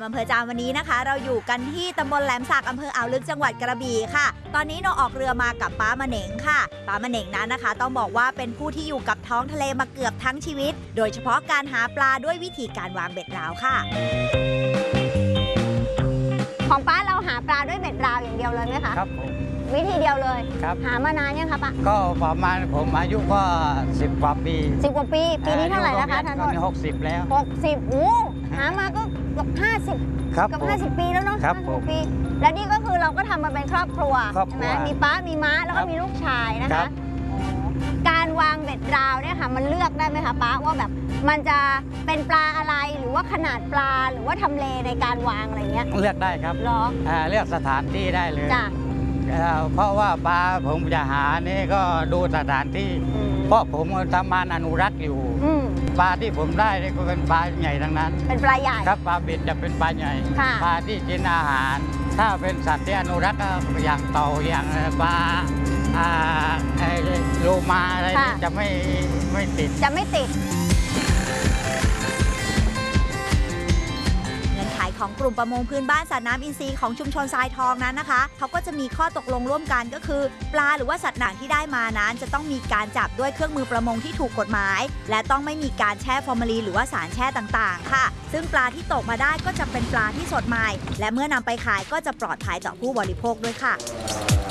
อำเภอจามวันนี้นะคะเราอยู่กันที่ตำบลแหลมสักอำเภออ่าวลึกจังหวัดกระบี่ค่ะตอนนี้เราออกเรือมากับป้ามะเหน่งค่ะป้ามะเหน่งนั้นนะคะต้องบอกว่าเป็นผู้ที่อยู่กับท้องทะเลมาเกือบทั้งชีวิตโดยเฉพาะการหาปลาด้วยวิธีการวางเบ็ดราวค่ะของป้าเราหาปลาด้วยเบ็ดราวอย่างเดียวเลยไหมคะครับผมวิธีเดียวเลยครับหามานานยังคะป้าก็ประมาณผมอายุก็10 กว่าปี 10 กว่าปีปีนี้เท่าไหร่แล้วคะท่านตอนนี้60แล้ว 60โอ้หามาก็เกือบ50 ครับเกือบ50 ปีแล้วเนาะครับผมปีแล้วนี่ก็คือเราก็ทำมาเป็นครอบครัวใช่ไหมมีป้ามีม้าแล้วก็มีลูกชายนะคะการวางเบ็ดราวเนี่ยค่ะมันเลือกได้ไหมคะป้าว่าแบบมันจะเป็นปลาอะไรหรือว่าขนาดปลาหรือว่าทำเลในการวางอะไรเงี้ยเลือกได้ครับหรอเลือกสถานที่ได้เลยจ้ะเพราะว่าปลาผมจะหานี่ก็ดูสถานที่เพราะผมทำงานอนุรักษ์อยู่ปลาที่ผมได้นี่ก็เป็นปลาใหญ่ทั้งนั้นเป็นปลาใหญ่ครับปลาเบ็ดจะเป็นปลาใหญ่ปลาที่กินอาหารถ้าเป็นสัตว์ที่อนุรักษ์ก็อย่างเต่าอย่างปลาโลมาอะไรจะไม่ติดของกลุ่มประมงพื้นบ้านสัตว์น้ำอินทรีย์ของชุมชนทรายทองนั้นนะคะเขาก็จะมีข้อตกลงร่วมกันก็คือปลาหรือว่าสัตว์หนักที่ได้มานั้นจะต้องมีการจับด้วยเครื่องมือประมงที่ถูกกฎหมายและต้องไม่มีการแช่ฟอร์มาลีนหรือว่าสารแช่ต่างๆค่ะซึ่งปลาที่ตกมาได้ก็จะเป็นปลาที่สดใหม่และเมื่อนำไปขายก็จะปลอดภัยต่อผู้บริโภคด้วยค่ะ